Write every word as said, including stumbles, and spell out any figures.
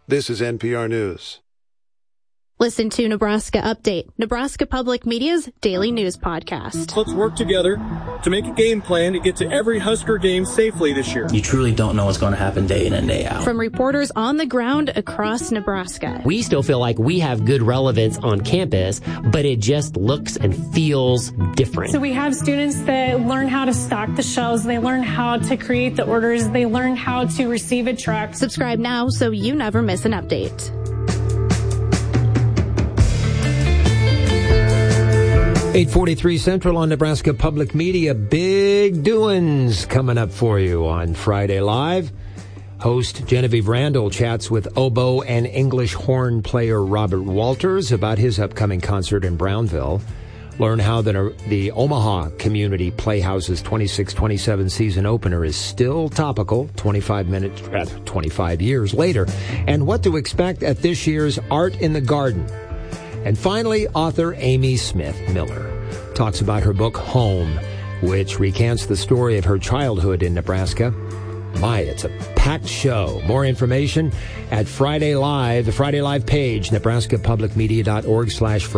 This is N P R News. Listen to Nebraska Update, Nebraska Public Media's daily news podcast. Let's work together to make a game plan to get to every Husker game safely this year. You truly don't know what's going to happen day in and day out. From reporters on the ground across Nebraska. We still feel like we have good relevance on campus, but it just looks and feels different. So we have students that learn how to stock the shelves. They learn how to create the orders. They learn how to receive a truck. Subscribe now so you never miss an update. eight forty-three Central on Nebraska Public Media. Big doings coming up for you on Friday Live. Host Genevieve Randall chats with oboe and English horn player Robert Walters about his upcoming concert in Brownville. Learn how the, the Omaha Community Playhouse's twenty-six twenty-seven season opener is still topical twenty-five minutes, rather twenty-five years later, and what to expect at this year's Art in the Garden. And finally, author Amy Smith Miller talks about her book, Home, which recants the story of her childhood in Nebraska. My, it's a packed show. More information at Friday Live, the Friday Live page, nebraska public media dot org slash